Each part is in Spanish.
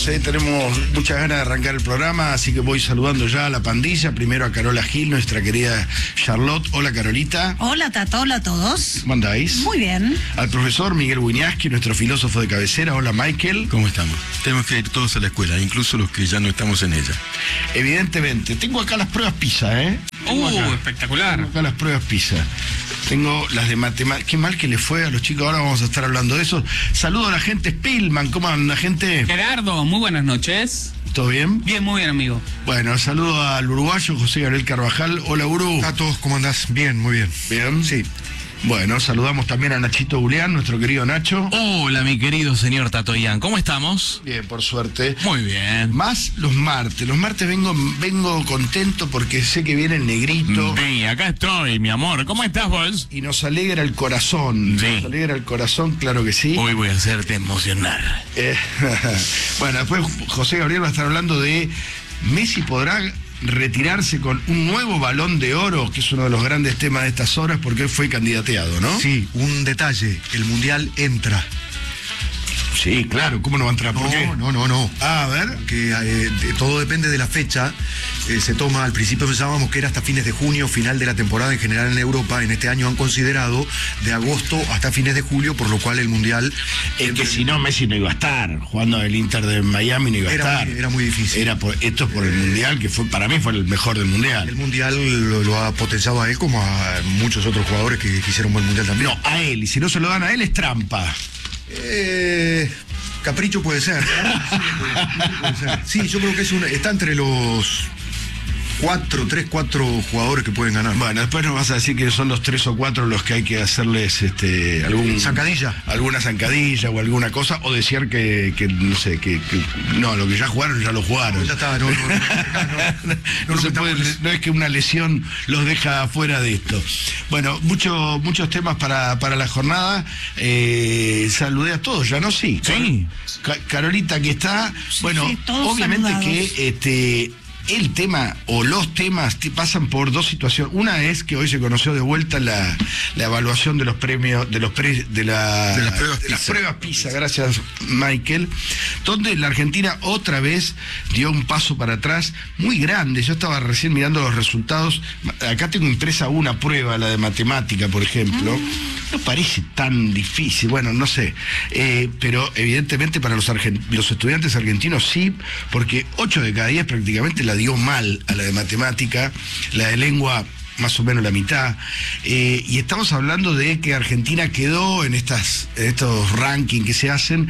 tenemos muchas ganas de arrancar el programa, así que voy saludando ya a la pandilla. Primero a Carola Gil, nuestra querida Charlotte. Hola, Carolita. Hola, Tato, hola a todos. ¿Cómo andáis? Muy bien. Al profesor Miguel Wiñaski, nuestro filósofo de cabecera. Hola, Michael. ¿Cómo estamos? Tenemos que ir todos a la escuela, incluso los que ya no estamos en ella. Evidentemente. Tengo acá las pruebas PISA, ¿eh? Espectacular. Tengo acá las pruebas PISA. Tengo las de matemáticas. Qué mal que le fue a los chicos. Ahora vamos a estar hablando de eso. Saludo a la gente Spillman. ¿Cómo anda, gente? Gerardo, muy buenas noches. ¿Todo bien? Bien, muy bien, amigo. Bueno, saludo al uruguayo José Gabriel Carvajal. Hola, Uru. A todos, ¿cómo andás? Bien, muy bien. Bien. Sí. Bueno, saludamos también a Nachito Julián, nuestro querido Nacho. Hola, mi querido señor Tatoyán, ¿cómo estamos? Bien, por suerte. Muy bien. Más los martes. Los martes vengo contento porque sé que viene el negrito. Sí, acá estoy, mi amor. ¿Cómo estás vos? Y nos alegra el corazón. Sí. Nos alegra el corazón, claro que sí. Hoy voy a hacerte emocionar. Bueno, después José Gabriel va a estar hablando de Messi podrá retirarse con un nuevo Balón de Oro, que es uno de los grandes temas de estas horas, porque él fue candidateado, ¿no? Sí, un detalle, el Mundial entra. Sí, claro, ¿cómo no va a entrar? ¿Por qué? No. A ver. Que todo depende de la fecha. Se toma, al principio pensábamos que era hasta fines de junio, final de la temporada en general en Europa. En este año han considerado de agosto hasta fines de julio, por lo cual el Mundial... Es que si no, Messi no iba a estar. Jugando el Inter de Miami no iba a estar. Era muy difícil. Esto es por el Mundial, que para mí fue el mejor del Mundial. El Mundial lo ha potenciado a él como a muchos otros jugadores que hicieron buen Mundial también. No, a él. Y si no se lo dan a él, es trampa. Capricho puede ser. Sí, yo creo que está entre los 3, 4 jugadores que pueden ganar. Bueno, después nos vas a decir que son los 3 o 4 los que hay que hacerles alguna zancadilla o alguna cosa, o decir que no sé, que no, lo que ya jugaron, ya lo jugaron. Ya está, No se puede, no es que una lesión los deja fuera de esto. Bueno, muchos temas para la jornada. Saludé a todos, ya no, sí. Sí. Carolita que está. Bueno, sí, obviamente saludados. Que el tema o los temas pasan por dos situaciones. Una es que hoy se conoció de vuelta la evaluación de los premios, de las pruebas PISA, gracias Michael, donde la Argentina otra vez dio un paso para atrás muy grande. Yo estaba recién mirando los resultados. Acá tengo impresa una prueba, la de matemática, por ejemplo. No parece tan difícil, bueno, no sé, pero evidentemente para los estudiantes argentinos sí, porque 8 de cada 10 prácticamente la dio mal a la de matemática, la de lengua más o menos la mitad, y estamos hablando de que Argentina quedó en estos rankings que se hacen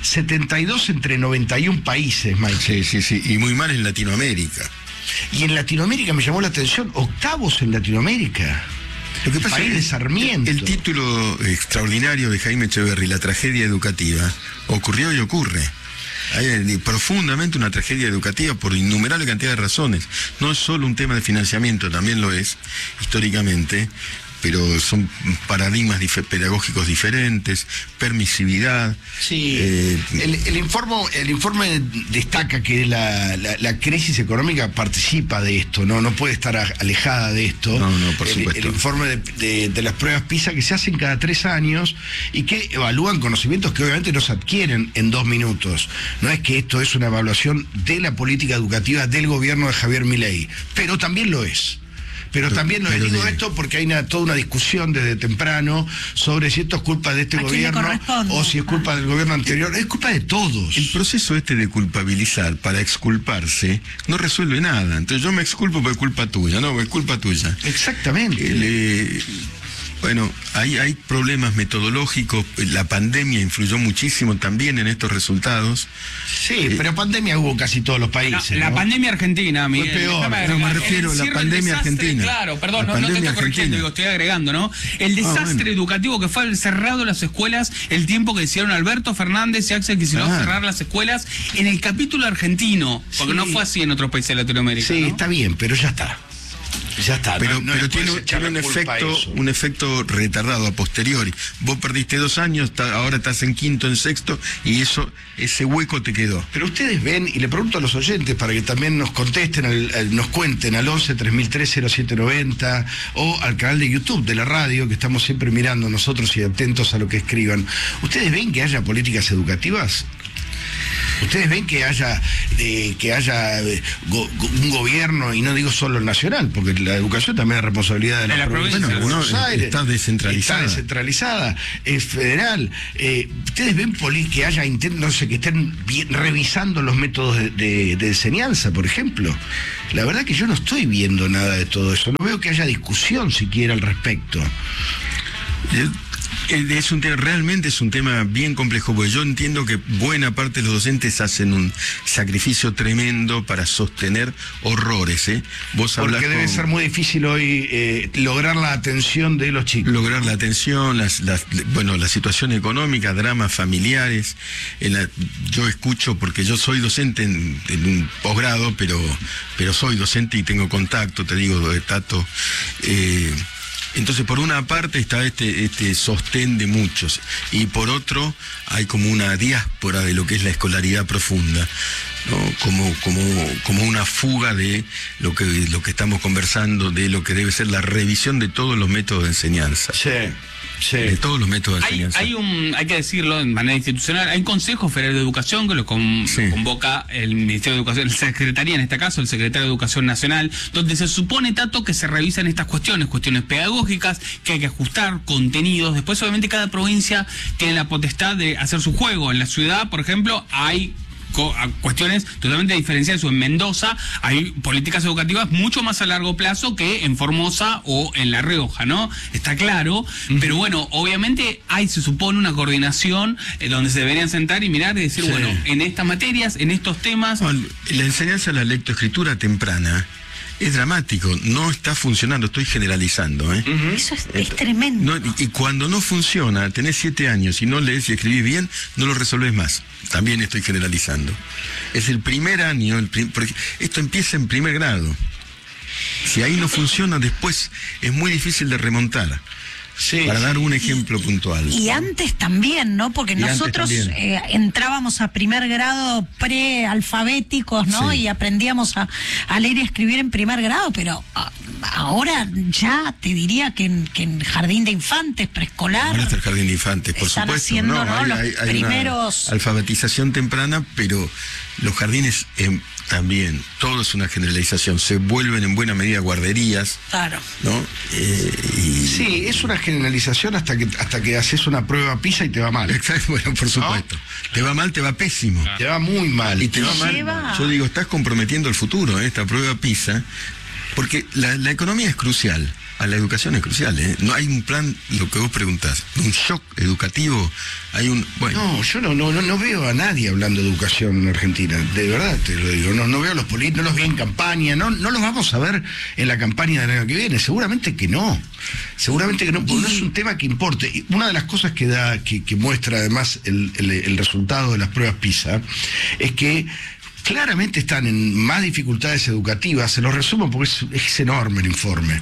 72 entre 91 países, Mike. Sí, y muy mal en Latinoamérica. Y en Latinoamérica me llamó la atención, octavos en Latinoamérica. Lo que pasa es de Sarmiento. El título extraordinario de Jaime Echeverry, La tragedia educativa, ocurrió y ocurre. Hay profundamente una tragedia educativa por innumerable cantidad de razones. No es solo un tema de financiamiento, también lo es históricamente, pero son paradigmas pedagógicos diferentes, permisividad. Sí, el informe destaca que la crisis económica participa de esto, no puede estar alejada de esto. No, por supuesto. El informe de las pruebas PISA que se hacen cada 3 años y que evalúan conocimientos que obviamente no se adquieren en 2 minutos. No es que esto es una evaluación de la política educativa del gobierno de Javier Milei, pero también lo es. Pero también les digo esto porque hay toda una discusión desde temprano sobre si esto es culpa de este gobierno o si es culpa del gobierno anterior. Es culpa de todos. El proceso de culpabilizar para exculparse no resuelve nada. Entonces yo me exculpo por culpa tuya, no, es culpa tuya. Exactamente. Bueno, hay problemas metodológicos, la pandemia influyó muchísimo también en estos resultados. Sí, pero pandemia hubo en casi todos los países. La pandemia argentina, Miguel. Fue peor, pero me refiero a la pandemia argentina. Claro, perdón, no te estoy corrigiendo, estoy agregando, ¿no? El desastre educativo que fue haber cerrado las escuelas, el tiempo que hicieron Alberto Fernández y Axel Kicillof cerrar las escuelas en el capítulo argentino, porque no fue así en otros países de Latinoamérica. Sí, ¿no? Está bien, pero ya está. Ya está, pero tiene un efecto retardado a posteriori. Vos perdiste 2 años, ahora estás en quinto, en sexto, y ese hueco te quedó. Pero ustedes ven, y le pregunto a los oyentes para que también nos contesten, nos cuenten al 11-3003-0790 o al canal de YouTube de la radio, que estamos siempre mirando nosotros y atentos a lo que escriban. ¿Ustedes ven que haya políticas educativas? Ustedes ven que haya un gobierno, y no digo solo el nacional, porque la educación también es responsabilidad de la provincia de Buenos Aires. Está descentralizada, es federal. Ustedes ven que haya intentos, que estén revisando los métodos de enseñanza, por ejemplo. La verdad que yo no estoy viendo nada de todo eso. No veo que haya discusión siquiera al respecto. Realmente es un tema bien complejo, porque yo entiendo que buena parte de los docentes hacen un sacrificio tremendo para sostener horrores, ¿eh? Porque debe ser muy difícil hoy lograr la atención de los chicos. Lograr la atención, la situación económica, dramas familiares. Yo escucho, porque yo soy docente en un posgrado, pero soy docente y tengo contacto, te digo, de Tato. Entonces, por una parte está este sostén de muchos, y por otro hay como una diáspora de lo que es la escolaridad profunda, ¿no? Como una fuga de lo que estamos conversando, de lo que debe ser la revisión de todos los métodos de enseñanza. Sí. De todos los métodos de enseñanza. Hay que decirlo de manera institucional, hay un Consejo Federal de Educación que lo convoca el Ministerio de Educación, la Secretaría en este caso, el Secretario de Educación Nacional, donde se supone, Tato, que se revisan estas cuestiones pedagógicas, que hay que ajustar contenidos. Después, obviamente, cada provincia tiene la potestad de hacer su juego. En la ciudad, por ejemplo, hay cuestiones totalmente diferenciadas. En Mendoza hay políticas educativas mucho más a largo plazo que en Formosa o en La Rioja, ¿no? Está claro, pero bueno, obviamente se supone una coordinación donde se deberían sentar y mirar y decir, bueno, en estas materias, en estos temas... La enseñanza de la lectoescritura temprana es dramático, no está funcionando, estoy generalizando, ¿eh? Eso es tremendo. Y cuando no funciona, tenés 7 años y no lees y escribís bien, no lo resolvés más. También estoy generalizando. Es el primer año, porque esto empieza en primer grado. Si ahí no funciona, después es muy difícil de remontar. Para dar un ejemplo puntual. Y antes también, ¿no? Porque nosotros entrábamos a primer grado prealfabéticos, ¿no? Y aprendíamos a leer y escribir en primer grado, pero ahora ya te diría que en jardín de infantes, preescolar... Ahora está el jardín de infantes, por están supuesto. Haciendo, ¿no? Los hay primeros... una alfabetización temprana, pero los jardines... también, todo es una generalización, se vuelven en buena medida guarderías. Claro. ¿No? Sí, es una generalización hasta que haces una prueba PISA y te va mal. Exacto, bueno, por supuesto. ¿No? Te va mal, te va pésimo. Claro. Te va muy mal. Y te va mal. Yo digo, estás comprometiendo el futuro, esta prueba PISA, porque la economía es crucial. A la educación es crucial, ¿eh? No hay un plan, lo que vos preguntás, un shock educativo, hay un... Bueno. No, yo no veo a nadie hablando de educación en Argentina, de verdad te lo digo, no veo a los políticos, no los vi en campaña, no los vamos a ver en la campaña del año que viene, seguramente que no, porque no es un tema que importe. Y una de las cosas que muestra además el resultado de las pruebas PISA es que claramente están en más dificultades educativas, se los resumo porque es enorme el informe.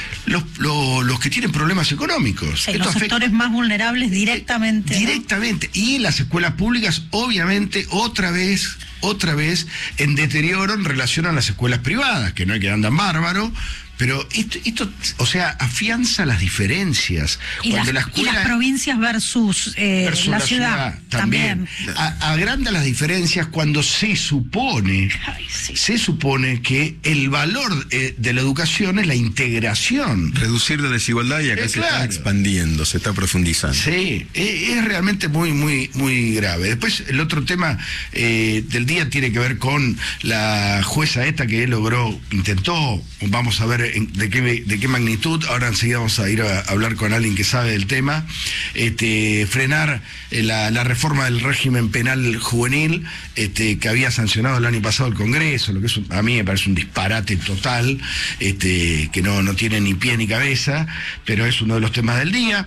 Los que tienen problemas económicos. Sí, los sectores más vulnerables directamente. Directamente. ¿No? Y las escuelas públicas, obviamente, otra vez en deterioro en relación a las escuelas privadas, que no hay que andan bárbaro. Pero esto, o sea, afianza las diferencias. Y las provincias versus la ciudad también. Agranda las diferencias cuando se supone que el valor de la educación es la integración. Reducir la desigualdad, y acá se está expandiendo, se está profundizando. Sí, es realmente muy, muy, muy grave. Después, el otro tema del día tiene que ver con la jueza esta que intentó, vamos a ver de qué magnitud. Ahora enseguida vamos a ir a hablar con alguien que sabe del tema. Frenar la reforma del régimen penal juvenil que había sancionado el año pasado el Congreso, lo que a mí me parece un disparate total, que no tiene ni pie ni cabeza, pero es uno de los temas del día.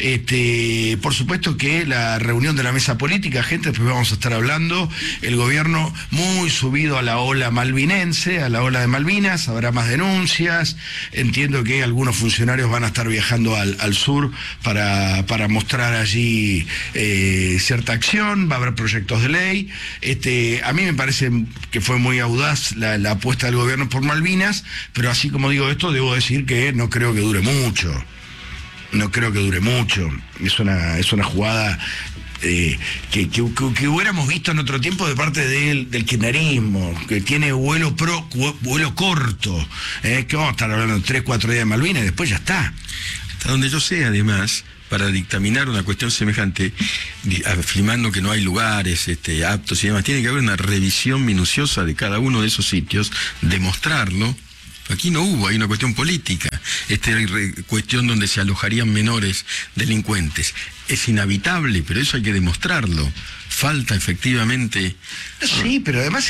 Por supuesto que la reunión de la mesa política, después vamos a estar hablando, el gobierno muy subido a la ola malvinense, a la ola de Malvinas, habrá más denuncias. Entiendo que algunos funcionarios van a estar viajando al sur para mostrar allí cierta acción, va a haber proyectos de ley. A mí me parece que fue muy audaz la apuesta del gobierno por Malvinas, pero así como digo esto, debo decir que no creo que dure mucho. Es una jugada que hubiéramos visto en otro tiempo de parte del kirchnerismo, que tiene vuelo corto, que vamos a estar hablando de 3, 4 días de Malvinas y después ya está. Hasta donde yo sé, además, para dictaminar una cuestión semejante, afirmando que no hay lugares aptos y demás, tiene que haber una revisión minuciosa de cada uno de esos sitios, demostrarlo. Aquí no hubo, hay una cuestión política, cuestión donde se alojarían menores delincuentes. Es inhabitable, pero eso hay que demostrarlo. Falta efectivamente... Sí, pero además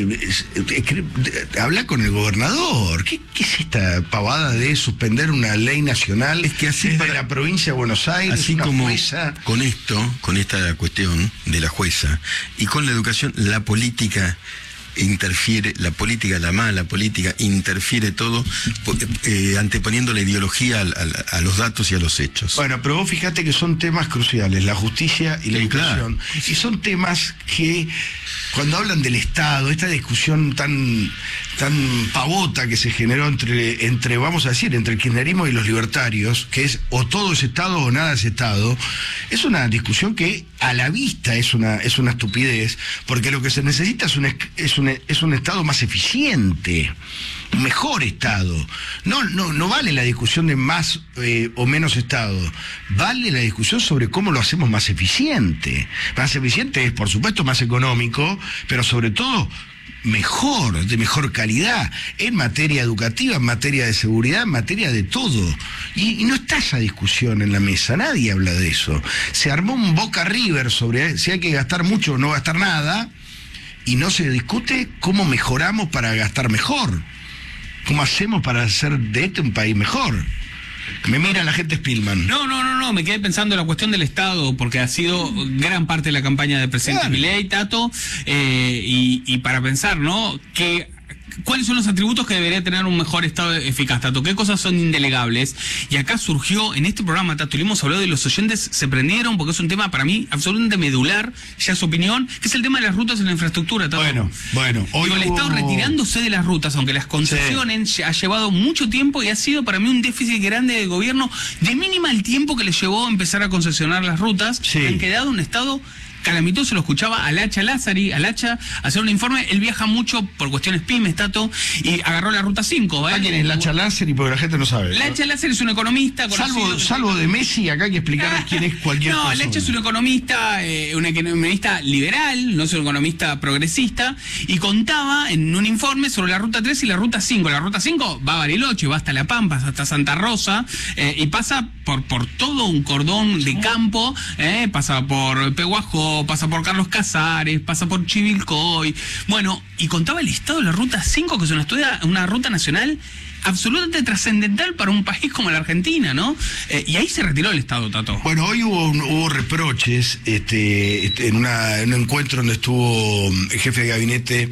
habla con el gobernador. ¿Qué es esta pavada de suspender una ley nacional? Es que así desde la provincia de Buenos Aires, así una como jueza... con esta cuestión de la jueza y con la educación, la política interfiere, la mala política interfiere todo, anteponiendo la ideología a los datos y a los hechos. Bueno, pero vos fíjate que son temas cruciales, la justicia y la educación. Claro. Y son temas que, cuando hablan del Estado, esta discusión tan pavota que se generó entre vamos a decir, entre el kirchnerismo y los libertarios, que es o todo es Estado o nada es Estado, es una discusión que a la vista es una estupidez, porque lo que se necesita es un Estado más eficiente, un mejor Estado. No vale la discusión de más o menos Estado, vale la discusión sobre cómo lo hacemos más eficiente. Más eficiente es, por supuesto, más económico, pero sobre todo de mejor calidad, en materia educativa, en materia de seguridad, en materia de todo. Y no está esa discusión en la mesa, nadie habla de eso. Se armó un Boca River sobre si hay que gastar mucho o no gastar nada, y no se discute cómo mejoramos para gastar mejor, cómo hacemos para hacer de un país mejor. Me mira la gente Spillman. No, me quedé pensando en la cuestión del Estado, porque ha sido gran parte de la campaña del presidente Milei, Tato, y para pensar, ¿no?, ¿cuáles son los atributos que debería tener un mejor Estado eficaz, Tato? ¿Qué cosas son indelegables? Y acá surgió, en este programa, Tato, le hemos hablado y los oyentes se prendieron, porque es un tema para mí absolutamente medular, ya su opinión, que es el tema de las rutas en la infraestructura, Tato. Bueno. Hoy el Estado retirándose de las rutas, aunque las concesiones ha llevado mucho tiempo y ha sido para mí un déficit grande del gobierno, de mínima el tiempo que le llevó a empezar a concesionar las rutas, han quedado un Estado calamitoso. Lo escuchaba al Hacha Lázari, hacer un informe. Él viaja mucho por cuestiones pymes, Tato, y agarró la ruta 5. ¿Quién es el Hacha Lázari? Porque la gente no sabe. El Hacha Lázari es un economista conocido. Salvo de Messi, acá hay que explicar quién es cualquier persona. No, el Hacha es un economista liberal, no es un economista progresista, y contaba en un informe sobre la ruta 3 y la ruta 5. La ruta 5 va a Bariloche, va hasta La Pampa, hasta Santa Rosa, y pasa por todo un cordón de campo, pasa por Pehuajó, pasa por Carlos Casares, pasa por Chivilcoy. Bueno, y contaba el estado de la ruta 5, que es una ruta nacional absolutamente trascendental para un país como la Argentina, ¿no? Y ahí se retiró el Estado, Tato. Bueno, hoy hubo reproches en un encuentro donde estuvo el jefe de gabinete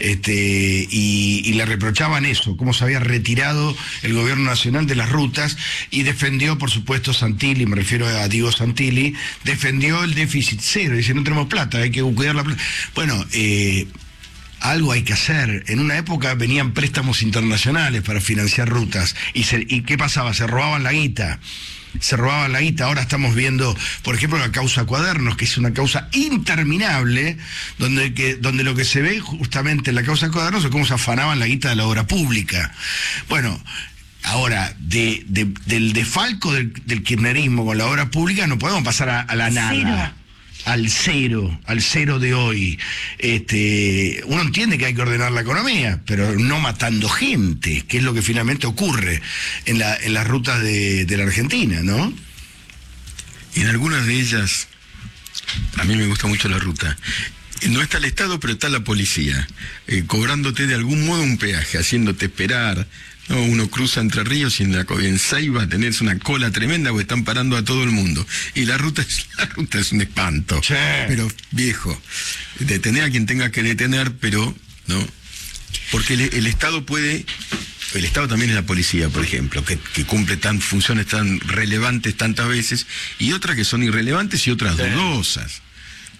y le reprochaban eso, cómo se había retirado el gobierno nacional de las rutas, y defendió, por supuesto, Santilli, me refiero a Diego Santilli, defendió el déficit cero, dice, no tenemos plata, hay que cuidar la plata. Bueno, algo hay que hacer. En una época venían préstamos internacionales para financiar rutas. ¿Y qué pasaba? Se robaban la guita. Ahora estamos viendo, por ejemplo, la causa Cuadernos, que es una causa interminable, donde lo que se ve justamente en la causa Cuadernos es cómo se afanaban la guita de la obra pública. Bueno, ahora, del desfalco del kirchnerismo con la obra pública no podemos pasar a la nada. Al cero de hoy. Uno entiende que hay que ordenar la economía, pero no matando gente, que es lo que finalmente ocurre en las rutas de la Argentina, ¿no? Y en algunas de ellas, a mí me gusta mucho la ruta. No está el Estado, pero está la policía, cobrándote de algún modo un peaje, haciéndote esperar. No, uno cruza Entre Ríos y en Saiba tenés una cola tremenda porque están parando a todo el mundo. Y la ruta es un espanto. Sí. Pero viejo, detener a quien tenga que detener, pero no. Porque el Estado puede... El Estado también es la policía, por ejemplo, que cumple funciones tan relevantes tantas veces, y otras que son irrelevantes y otras dudosas.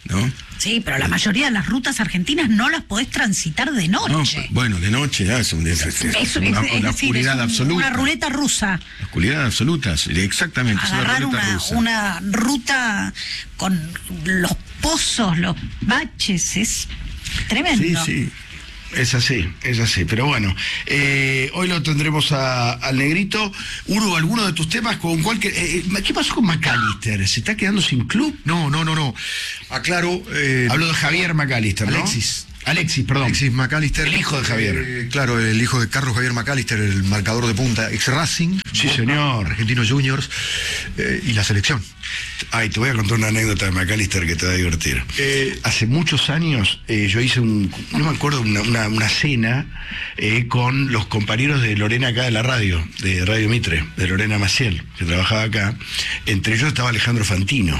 ¿no? Sí, pero la mayoría de las rutas argentinas no las podés transitar de noche. No, bueno, de noche ya es una oscuridad absoluta. Una ruleta rusa. La oscuridad absoluta, exactamente. Agarrar una ruta con los pozos, los baches, es tremendo. Sí. Es así, pero bueno, hoy lo tendremos al Negrito. Urgo, ¿alguno de tus temas con qué pasó con McAllister? ¿Se está quedando sin club? No. Aclaro. Hablo de Javier McAllister, ¿no? Alexis McAllister. El hijo de Javier. Claro, el hijo de Carlos Javier McAllister, el marcador de punta, ex Racing. Sí, señor. Argentino Juniors y la selección. Ay, te voy a contar una anécdota de McAllister que te va a divertir. Hace muchos años yo hice no me acuerdo, una cena con los compañeros de Lorena acá de la radio, de Radio Mitre, de Lorena Maciel, que trabajaba acá. Entre ellos estaba Alejandro Fantino.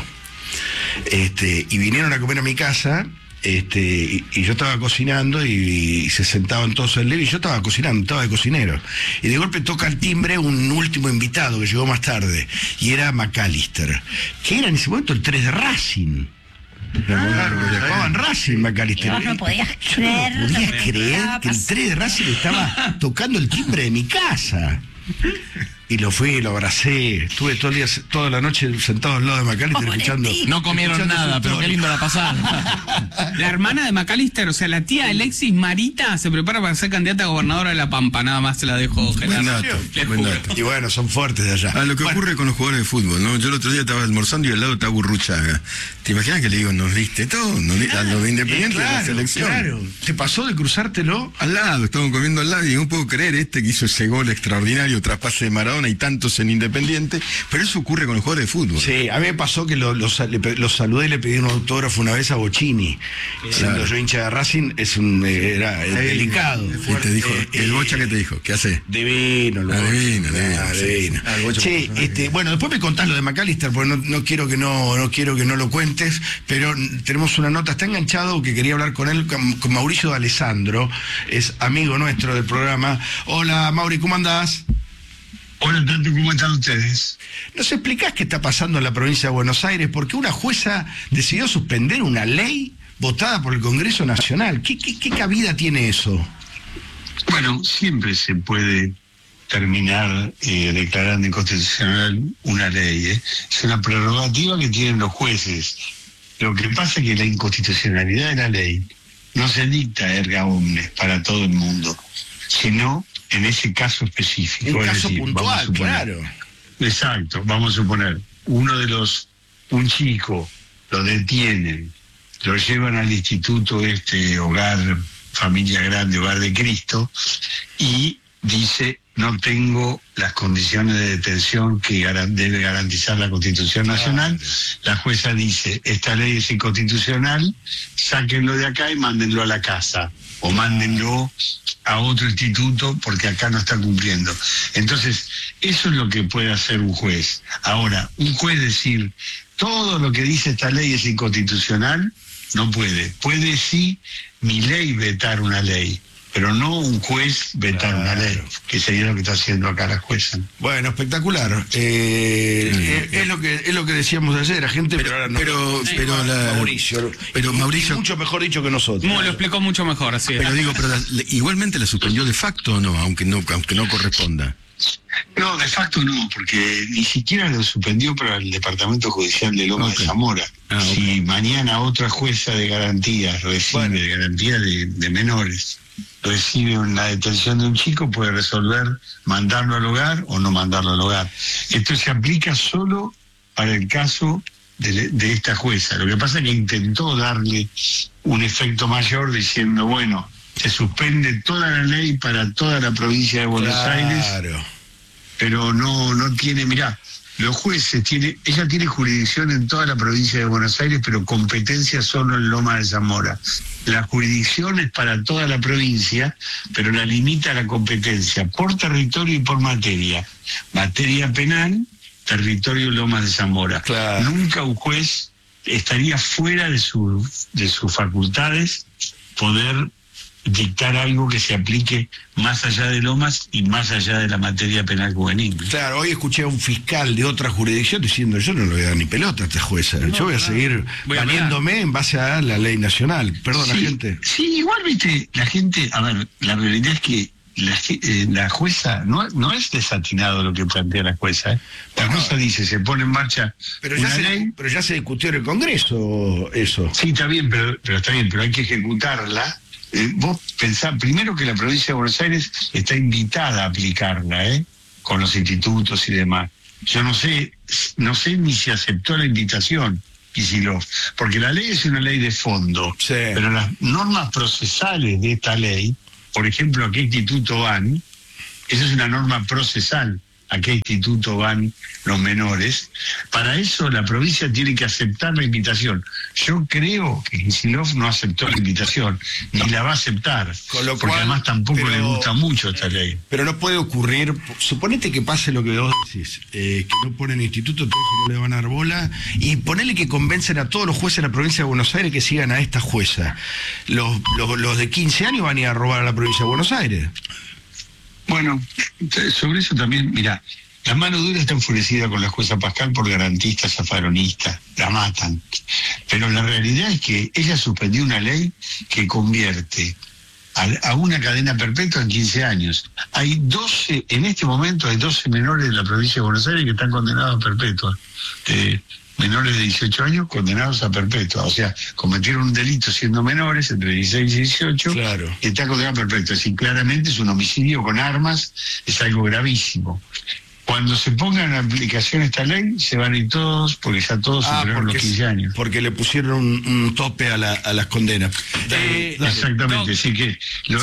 Y vinieron a comer a mi casa. Y yo estaba cocinando y se sentaban todos en el living y yo estaba cocinando, estaba de cocinero. Y de golpe toca el timbre un último invitado que llegó más tarde, y era McAllister, que era en ese momento el 3 de Racing. Claro, que llamaban Racing McAllister. No podías creer. No podías creer que el 3 de Racing estaba tocando el timbre de mi casa. Y lo fui, lo abracé, estuve toda la noche sentado al lado de McAllister escuchando. No comieron nada, pero qué lindo la pasaron. La hermana de McAllister, o sea, la tía Alexis Marita, se prepara para ser candidata a gobernadora de La Pampa, nada más se la dejo. Buen dato. Y bueno, son fuertes de allá. Lo que ocurre con los jugadores de fútbol, ¿no? Yo el otro día estaba almorzando y al lado estaba Burruchaga. ¿Te imaginas que le digo, nos diste todo? A los de Independiente de la selección. Claro. ¿Te pasó de cruzártelo? Al lado, estaban comiendo al lado y no puedo creer que hizo ese gol extraordinario tras pase de Maradona y tantos en Independiente, pero eso ocurre con los jugadores de fútbol. Sí, a mí me pasó que los saludé y le pedí un autógrafo una vez a Bocini. Siendo yo hincha de Racing, era delicado. Y te dijo, el Bocha que te dijo, ¿qué hace? Divino, divino. Che, bueno, después me contás lo de McAllister, porque no quiero que no lo cuentes, pero tenemos una nota, está enganchado, que quería hablar con él, con Mauricio de Alessandro, es amigo nuestro del programa. Hola, Mauri, ¿cómo andás? Hola, tanto, ¿cómo están ustedes? ¿Nos explicás qué está pasando en la provincia de Buenos Aires? Porque una jueza decidió suspender una ley votada por el Congreso Nacional. ¿Qué cabida tiene eso? Bueno, siempre se puede terminar declarando inconstitucional una ley. Es una prerrogativa que tienen los jueces. Lo que pasa es que la inconstitucionalidad de la ley no se dicta erga omnes para todo el mundo, sino en ese caso específico. Un caso puntual, claro. Exacto, vamos a suponer, un chico, lo detienen, lo llevan al instituto Hogar, Familia Grande, Hogar de Cristo, y dice, no tengo las condiciones de detención que debe garantizar la Constitución Nacional. La jueza dice, esta ley es inconstitucional, sáquenlo de acá y mándenlo a la casa, o mándenlo a otro instituto porque acá no está cumpliendo. Entonces, eso es lo que puede hacer un juez. Ahora, un juez decir, todo lo que dice esta ley es inconstitucional, no puede. Puede sí, mi ley vetar una ley, pero no un juez vetar una ley, que sería lo que está haciendo acá la jueza. Bueno, espectacular. Es lo que decíamos ayer, a gente, pero ahora no. Pero Mauricio mucho mejor dicho que nosotros. Lo explicó mucho mejor, así es. Pero digo, igualmente la suspendió de facto o no, aunque no corresponda. No, de facto no, porque ni siquiera lo suspendió para el Departamento Judicial de Loma de Zamora. Si mañana otra jueza de garantías recibe, de garantía de menores, recibe una detención de un chico, puede resolver mandarlo al hogar o no mandarlo al hogar. Esto se aplica solo para el caso de esta jueza. Lo que pasa es que intentó darle un efecto mayor diciendo, bueno, se suspende toda la ley para toda la provincia de Buenos Aires, pero no tiene, mirá, los jueces ella tiene jurisdicción en toda la provincia de Buenos Aires, pero competencia solo en Loma de Zamora. La jurisdicción es para toda la provincia, pero la limita a la competencia por territorio y por materia. Materia penal, territorio Loma de Zamora. Claro. Nunca un juez estaría fuera de sus facultades poder dictar algo que se aplique más allá de Lomas y más allá de la materia penal juvenil. Claro, hoy escuché a un fiscal de otra jurisdicción diciendo: yo no le voy a dar ni pelota a esta jueza, yo voy a seguir valiéndome en base a la ley nacional. Perdón, la gente. Sí, igual, viste, la gente, a ver, la realidad es que la jueza, no es desatinado lo que plantea la jueza, ¿eh? La jueza dice, se pone en marcha ley. Pero ya se discutió en el Congreso eso. Sí, está bien, pero está bien, pero hay que ejecutarla. Vos pensá primero que la provincia de Buenos Aires está invitada a aplicarla, con los institutos y demás. Yo no sé ni si aceptó la invitación, Kicillof, porque la ley es una ley de fondo, sí, pero las normas procesales de esta ley, por ejemplo, ¿a qué instituto van? Esa es una norma procesal. ¿A qué instituto van los menores? Para eso la provincia tiene que aceptar la invitación. Yo creo que Kicillof no aceptó la invitación, ni la va a aceptar, porque además tampoco le gusta mucho esta ley. Pero no puede ocurrir, suponete que pase lo que vos decís, que no ponen instituto, todos no le van a dar bola, y ponele que convencen a todos los jueces de la provincia de Buenos Aires que sigan a esta jueza. Los de 15 años van a ir a robar a la provincia de Buenos Aires. Bueno, sobre eso también, mira, la mano dura está enfurecida con la jueza Pascal por garantista, zafaronista, la matan. Pero la realidad es que ella suspendió una ley que convierte a una cadena perpetua en 15 años. En este momento hay 12 menores de la provincia de Buenos Aires que están condenados a perpetua. Menores de 18 años condenados a perpetua. O sea, cometieron un delito siendo menores, entre 16 y 18, claro, y está condenado a perpetua. Es decir, claramente es un homicidio con armas, es algo gravísimo. Cuando se ponga en aplicación esta ley, se van a ir todos, porque ya todos superaron los 15 años. Porque le pusieron un tope a las condenas. Exactamente, así que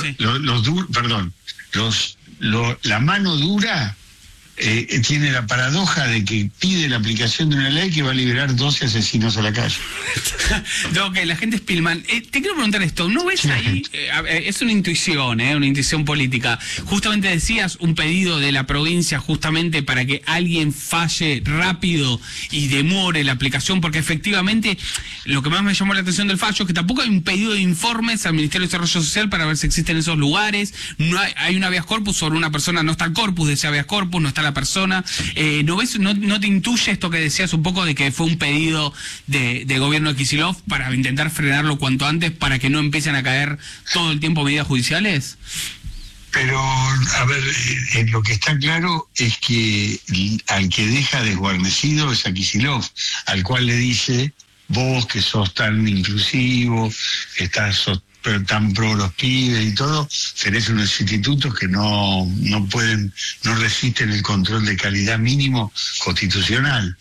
la mano dura tiene la paradoja de que pide la aplicación de una ley que va a liberar 12 asesinos a la calle. No, que la gente es Pilman. Te quiero preguntar esto, ¿no ves ahí? Es una intuición política. Justamente decías un pedido de la provincia justamente para que alguien falle rápido y demore la aplicación, porque efectivamente lo que más me llamó la atención del fallo es que tampoco hay un pedido de informes al Ministerio de Desarrollo Social para ver si existen esos lugares. No hay un habeas corpus sobre una persona, no está el corpus de ese habeas corpus, no está la persona. ¿No te intuye esto que decías un poco de que fue un pedido de gobierno de Kicillof para intentar frenarlo cuanto antes para que no empiecen a caer todo el tiempo medidas judiciales? Pero, a ver, lo que está claro es que al que deja desguarnecido es a Kicillof, al cual le dice: vos que sos tan inclusivo, sos tan pro los pibes y todo, tenés unos institutos que no resisten el control de calidad mínimo constitucional.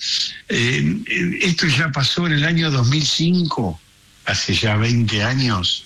Esto ya pasó en el año 2005, hace ya 20 años.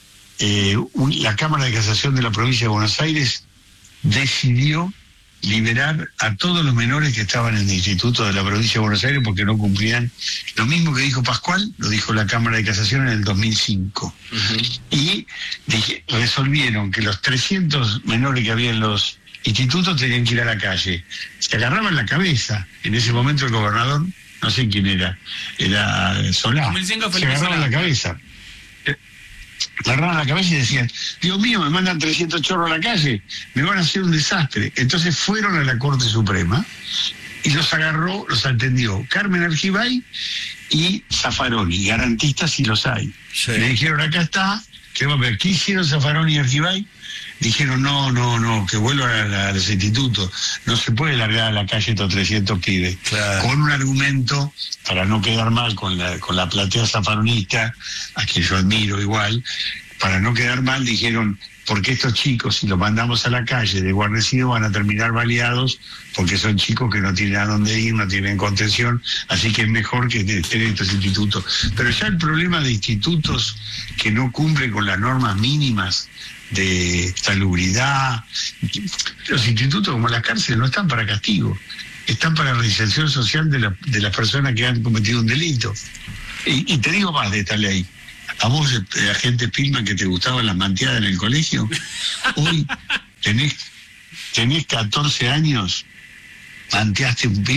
La Cámara de Casación de la provincia de Buenos Aires decidió liberar a todos los menores que estaban en el instituto de la provincia de Buenos Aires porque no cumplían. Lo mismo que dijo Pascual, lo dijo la Cámara de Casación en el 2005. Y resolvieron que los 300 menores que había en los institutos tenían que ir a la calle. Se agarraban la cabeza. En ese momento el gobernador, no sé quién era Solá, se agarraban la cabeza. Agarraban la cabeza y decían: Dios mío, me mandan 300 chorros a la calle, me van a hacer un desastre. Entonces fueron a la Corte Suprema y los atendió Carmen Argibay y Zaffaroni, garantistas si los hay. Sí. Le dijeron: acá está, ¿qué hicieron Zaffaroni y Argibay? Dijeron: no, que vuelvan a los institutos, no se puede largar a la calle estos 300 pibes. Claro. Con un argumento, para no quedar mal con la platea zafaronista, a quien yo admiro igual, para no quedar mal dijeron: porque estos chicos, si los mandamos a la calle de guarnecido, van a terminar baleados, porque son chicos que no tienen a dónde ir, no tienen contención, así que es mejor que estén en estos institutos. Pero ya el problema de institutos que no cumplen con las normas mínimas de salubridad, los institutos como las cárceles no están para castigo, están para reinserción social de las personas que han cometido un delito. Y te digo más de esta ley. A vos, agente Pilman, que te gustaban las manteadas en el colegio, hoy tenés 14 años, manteaste un pibe,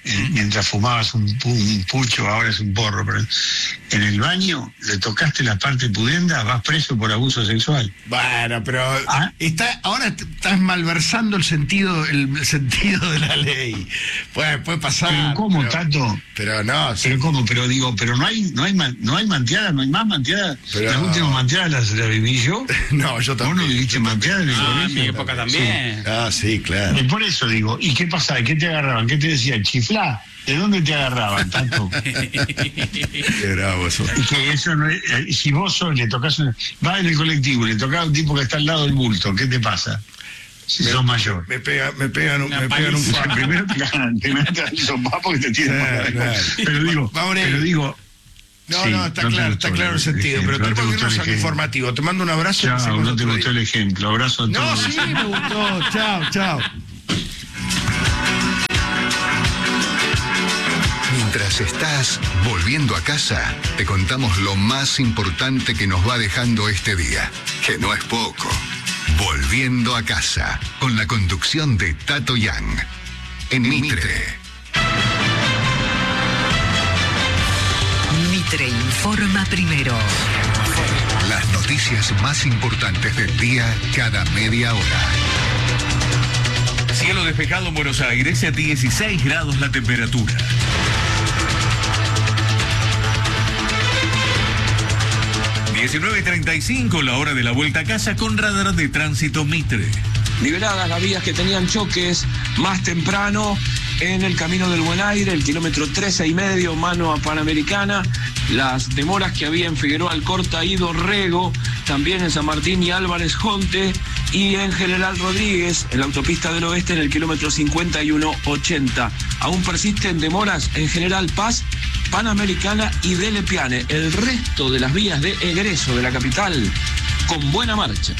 mientras fumabas un pucho, ahora es un porro, pero en el baño le tocaste la parte pudenda, vas preso por abuso sexual. Bueno, pero ahora estás malversando el sentido de la ley. Puede pasar. Pero ¿cómo, Tato? Pero no. Pero ¿cómo? Pero digo, pero no hay manteada, no hay más manteada. Las últimas manteadas las viví yo. No, yo también. ¿Vos no viviste manteada en el colegio? En mi época también. Sí. Sí, claro. Y por eso digo, ¿y qué pasaba? ¿Qué te agarraban? ¿Qué te decían? ¿Chiflá? ¿De dónde te agarraban tanto? Qué bravo eso. Y que eso no es, si vos le tocas, vas en el colectivo, le tocas a un tipo que está al lado del bulto, ¿qué te pasa? Si sos mayor. Me pegan un Primero te dan el sopapo que te tiran. Pero digo. No, está claro el sentido, pero tenemos que irnos al informativo. Te mando un abrazo. Chao, no te gustó el ejemplo. Abrazo a todos. No, sí, me gustó. Chao. Mientras estás volviendo a casa, te contamos lo más importante que nos va dejando este día, que no es poco. Volviendo a casa, con la conducción de Tato Yang. En Mitre. Mitre informa primero. Las noticias más importantes del día cada media hora. Cielo despejado en Buenos Aires, a 16 grados la temperatura. ...19:35 la hora de la vuelta a casa con radar de tránsito Mitre. Liberadas las vías que tenían choques más temprano en el Camino del Buen Aire, el kilómetro 13,5, mano a Panamericana. Las demoras que había en Figueroa Alcorta y Dorrego, también en San Martín y Álvarez Jonte, y en General Rodríguez, en la autopista del Oeste, en el kilómetro 51,80. Aún persisten demoras en General Paz, Panamericana y Delepiane. El resto de las vías de egreso de la capital con buena marcha.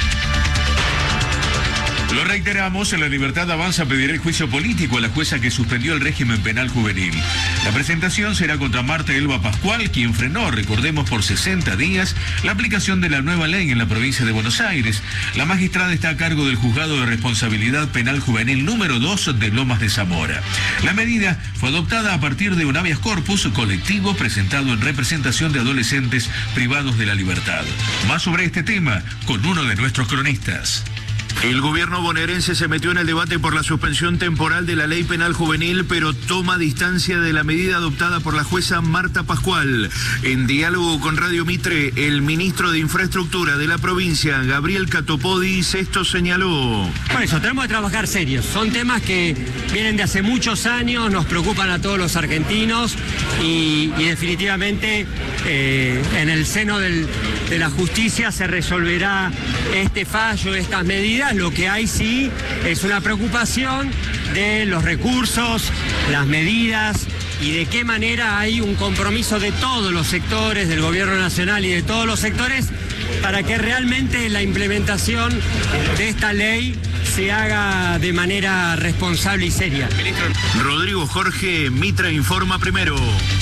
Lo reiteramos, La Libertad Avanza pedirá el juicio político a la jueza que suspendió el régimen penal juvenil. La presentación será contra Marta Elba Pascual, quien frenó, recordemos, por 60 días la aplicación de la nueva ley en la provincia de Buenos Aires. La magistrada está a cargo del Juzgado de Responsabilidad Penal Juvenil número 2 de Lomas de Zamora. La medida fue adoptada a partir de un habeas corpus colectivo presentado en representación de adolescentes privados de la libertad. Más sobre este tema con uno de nuestros cronistas. El gobierno bonaerense se metió en el debate por la suspensión temporal de la ley penal juvenil, pero toma distancia de la medida adoptada por la jueza Marta Pascual. En diálogo con Radio Mitre, el ministro de Infraestructura de la provincia, Gabriel Catopodis, esto señaló. Por eso, tenemos que trabajar serios. Son temas que vienen de hace muchos años, nos preocupan a todos los argentinos y definitivamente en el seno de la justicia se resolverá este fallo, estas medidas. Lo que hay sí es una preocupación de los recursos, las medidas y de qué manera hay un compromiso de todos los sectores, del gobierno nacional y de todos los sectores, para que realmente la implementación de esta ley se haga de manera responsable y seria. Rodrigo Jorge, Mitre informa primero.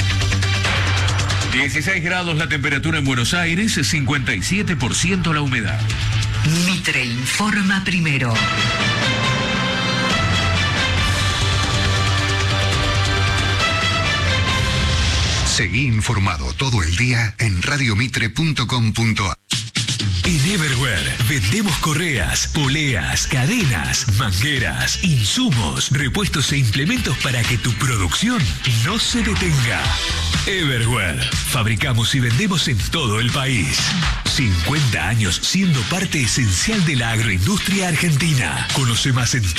16 grados la temperatura en Buenos Aires, 57% la humedad. Mitre informa primero. Seguí informado todo el día en radiomitre.com.ar. En Everware vendemos correas, poleas, cadenas, mangueras, insumos, repuestos e implementos para que tu producción no se detenga. Everware. Fabricamos y vendemos en todo el país. 50 años siendo parte esencial de la agroindustria argentina. Conoce más en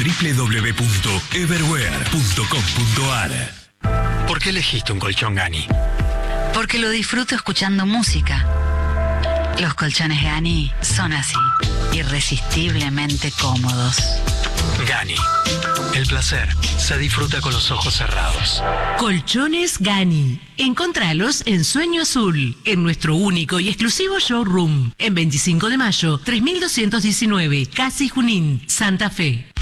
www.everware.com.ar. ¿Por qué elegiste un colchón Gani? Porque lo disfruto escuchando música. Los colchones Gani son así, irresistiblemente cómodos. Gani. El placer se disfruta con los ojos cerrados. Colchones Gani. Encontralos en Sueño Azul, en nuestro único y exclusivo showroom, en 25 de mayo, 3219, Casi Junín, Santa Fe.